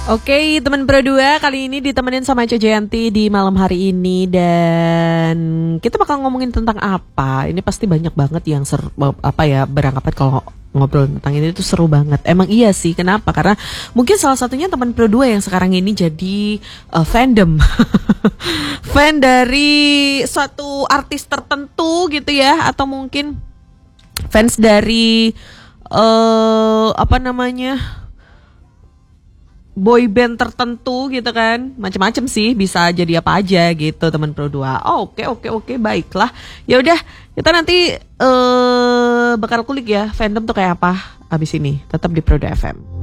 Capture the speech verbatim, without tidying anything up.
Oke, teman Pro dua kali ini ditemenin sama Ica Jayanti di malam hari ini. Dan kita bakal ngomongin tentang apa? Ini pasti banyak banget yang seru, apa ya, beranggapan kalau ngobrol tentang ini itu seru banget. Emang iya sih, kenapa? Karena mungkin salah satunya teman Pro dua yang sekarang ini jadi uh, fandom fan dari suatu artis tertentu gitu ya. Atau mungkin fans dari uh, apa namanya, boy band tertentu gitu kan. Macam-macam sih, bisa jadi apa aja gitu teman Pro dua. Oh, oke oke oke baiklah. Ya udah, kita nanti uh, bakal kulik ya fandom tuh kayak apa abis ini. Tetap di Pro dua F M.